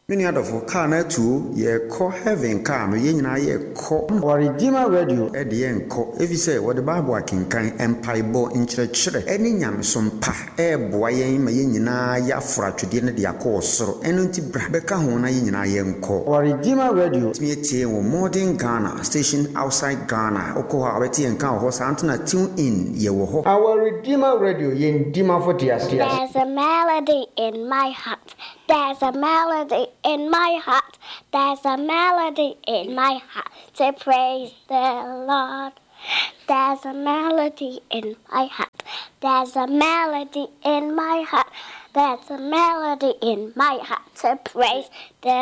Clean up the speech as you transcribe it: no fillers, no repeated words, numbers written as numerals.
Many other for car na too, ye call heaven car, no yen na ye call or Redeemer Radio at the end call. If you say what the Bible can kind empire bo in church, any yam some pa, boy, mayina ya fra to dinner the course, so enunti beka hona yina yen call. Or Redeemer Radio, me or modern Ghana, station outside Ghana, Okoha, Betty and Cow horse Antona tune in, ye wo. Our Redeemer Radio, yen Dima for There's a melody in my heart. There's a melody in my heart. There's a melody in my heart to praise the Lord. There's a melody in my heart. There's a melody in my heart. There's a melody in my heart to praise the